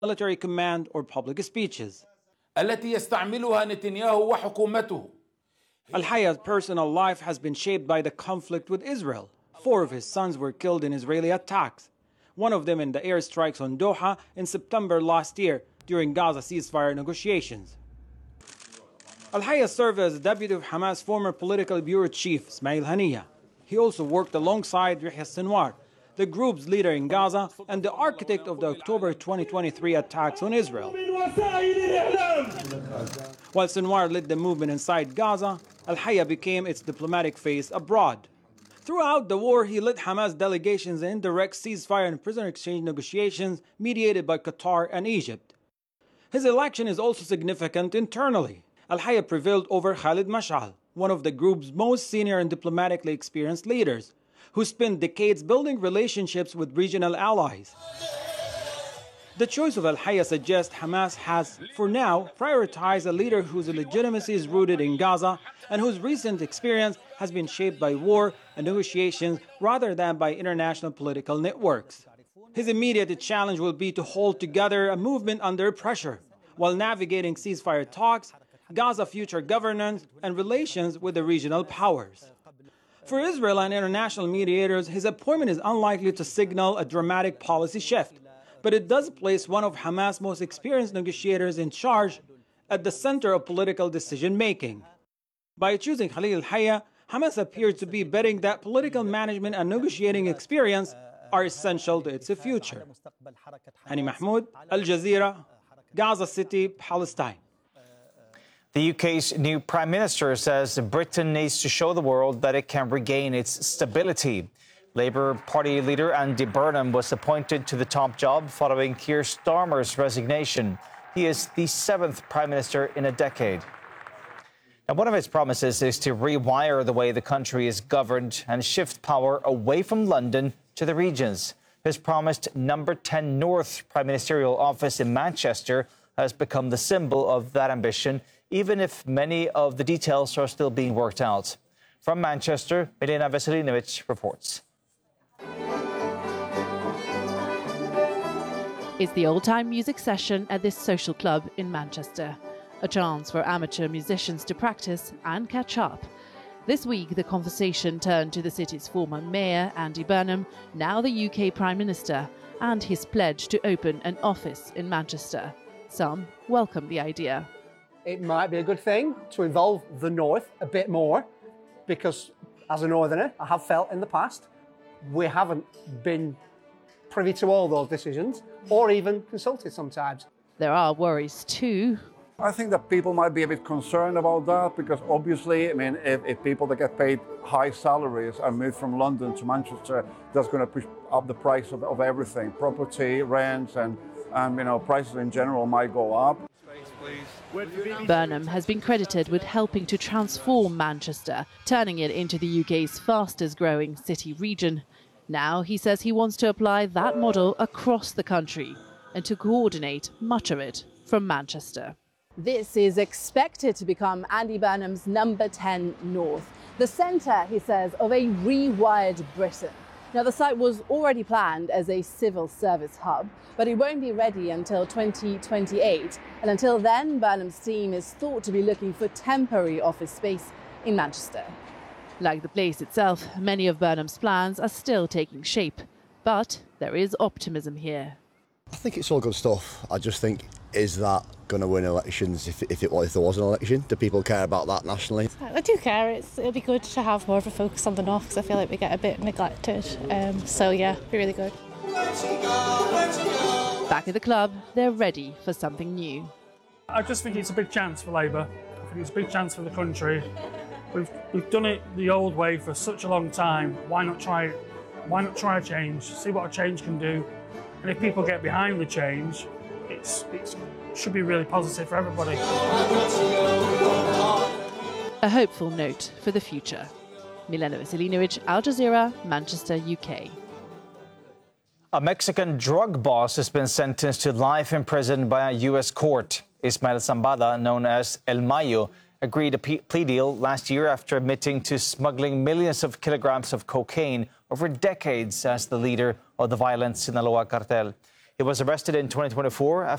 military command or public speeches. التي يستعملها نتنياهو وحكومته. Al-Hayya's personal life has been shaped by the conflict with Israel. 4 of his sons were killed in Israeli attacks, one of them in the airstrikes on Doha in September last year during Gaza ceasefire negotiations. Al-Hayya served as deputy of Hamas' former political bureau chief, Ismail Haniyeh. He also worked alongside Yahya Sinwar, the group's leader in Gaza and the architect of the October 2023 attacks on Israel. While Sinwar led the movement inside Gaza, Al-Hayya became its diplomatic face abroad. Throughout the war, he led Hamas delegations in indirect ceasefire and prisoner exchange negotiations mediated by Qatar and Egypt. His election is also significant internally. Al-Hayya prevailed over Khalid Mash'al, one of the group's most senior and diplomatically experienced leaders, who spent decades building relationships with regional allies. The choice of Al-Hayya suggests Hamas has, for now, prioritized a leader whose legitimacy is rooted in Gaza and whose recent experience has been shaped by war and negotiations rather than by international political networks. His immediate challenge will be to hold together a movement under pressure while navigating ceasefire talks, Gaza future governance, and relations with the regional powers. For Israel and international mediators, his appointment is unlikely to signal a dramatic policy shift, but it does place one of Hamas' most experienced negotiators in charge at the center of political decision-making. By choosing Khalil Al-Hayya, Hamas appears to be betting that political management and negotiating experience are essential to its future. Hani Mahmoud, Al Jazeera, Gaza City, Palestine. The UK's new Prime Minister says Britain needs to show the world that it can regain its stability. Labour Party leader Andy Burnham was appointed to the top job following Keir Starmer's resignation. He is the 7th Prime Minister in a decade. Now, one of his promises is to rewire the way the country is governed and shift power away from London to the regions. His promised number 10 North Prime Ministerial office in Manchester has become the symbol of that ambition, even if many of the details are still being worked out. From Manchester, Milena Veselinovic reports. It's the old-time music session at this social club in Manchester, a chance for amateur musicians to practice and catch up. This week, the conversation turned to the city's former mayor, Andy Burnham, now the UK Prime Minister, and his pledge to open an office in Manchester. Some welcome the idea. It might be a good thing to involve the North a bit more, because as a Northerner, I have felt in the past, we haven't been privy to all those decisions, or even consulted sometimes. There are worries too. I think that people might be a bit concerned about that, because obviously, I mean, if people that get paid high salaries are moved from London to Manchester, that's going to push up the price of everything. Property, rents, and prices in general might go up. Burnham has been credited with helping to transform Manchester, turning it into the UK's fastest growing city region. Now he says he wants to apply that model across the country and to coordinate much of it from Manchester. This is expected to become Andy Burnham's number 10 North, the centre, he says, of a rewired Britain. Now, the site was already planned as a civil service hub, but it won't be ready until 2028. And until then, Burnham's team is thought to be looking for temporary office space in Manchester. Like the place itself, many of Burnham's plans are still taking shape. But there is optimism here. I think it's all good stuff. I just think, is that going to win elections if there was an election? Do people care about that nationally? I do care. It'll be good to have more of a focus on the North, because I feel like we get a bit neglected. So yeah, be really good. Back at the club, they're ready for something new. I just think it's a big chance for Labour. I think it's a big chance for the country. We've done it the old way for such a long time. Why not try it? Why not try a change? See what a change can do. And if people get behind the change, it should be really positive for everybody. A hopeful note for the future. Milena Veselinovic, Al Jazeera, Manchester, UK. A Mexican drug boss has been sentenced to life in prison by a U.S. court. Ismael Zambada, known as El Mayo, agreed a plea deal last year after admitting to smuggling millions of kilograms of cocaine over decades as the leader of the violent Sinaloa cartel. He was arrested in 2024